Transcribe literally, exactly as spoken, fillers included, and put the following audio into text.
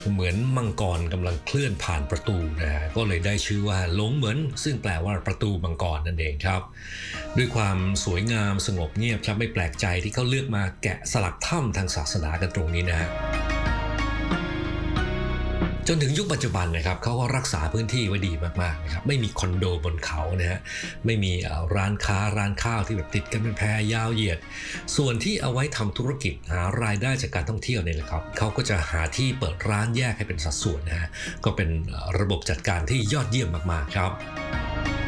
เหมือนมังกรกำลังเคลื่อนผ่านประตูนะฮะก็เลยได้ชื่อว่าหลงเหมือนซึ่งแปลว่าประตูมังกรนั่นเองครับด้วยความสวยงามสงบเงียบครับไม่แปลกใจที่เขาเลือกมาแกะสลักถ้ำทางศาสนากันตรงนี้นะฮะจนถึงยุคปัจจุบันนะครับเขาก็รักษาพื้นที่ไว้ดีมากๆนะครับไม่มีคอนโดบนเขานะฮะไม่มีร้านค้าร้านข้าวที่แบบติดกันเป็นแพรยาวเหยียดส่วนที่เอาไว้ทำธุรกิจหารายได้จากการท่องเที่ยวเนี่ยแหละครับเขาก็จะหาที่เปิดร้านแยกให้เป็นสัดส่วนนะฮะก็เป็นระบบจัดการที่ยอดเยี่ยมมากๆครับ